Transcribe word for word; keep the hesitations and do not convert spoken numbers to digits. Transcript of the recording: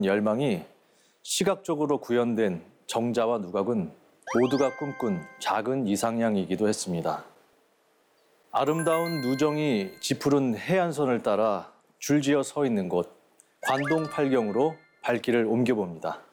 열망이 시각적으로 구현된 정자와 누각은 모두가 꿈꾼 작은 이상향이기도 했습니다. 아름다운 누정이 짙푸른 해안선을 따라 줄지어 서 있는 곳, 관동 팔경으로 발길을 옮겨봅니다.